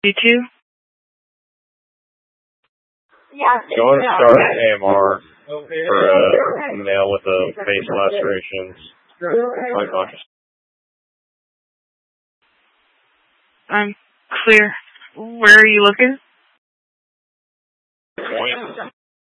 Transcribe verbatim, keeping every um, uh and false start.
You too? Yeah. You want to start A M R for uh, a male with a face lacerations, unconscious. I'm clear. Where are you looking?